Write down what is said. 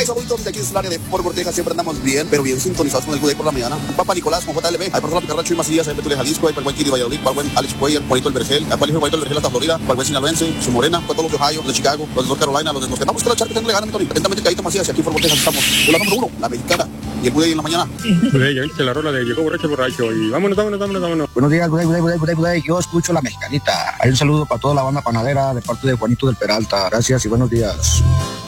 abuelitos de aquí es el área de Fort Corteja, siempre andamos bien, pero bien sintonizados con el Good Day por la mañana. Papá Nicolás con JLB, hay por la Picarracho y Macías, hay Betule Jalisco, hay para el buen Kiri Valladolid, para el buen Alex Cuellar, Juanito el Vergel, para el hijo Juanito el Vergel hasta Florida, para el buen Sinaloense, su Morena, para todos los de Ohio, los de Chicago, los de North Carolina, los de que vamos a echar que tengo le ganan, Tony. Atentamente, Caíto Macías, y aquí en Fort Corteja estamos. Con la número 1, la mexicana, y el Good Day en la mañana. Ya viste la rola de Llegó borracho, y vámonos. Buenos días, Good Day, yo escucho la mexicanita. Hay un saludo para toda la banda panadera de parte de Juanito del Peralta. Gracias y buenos días.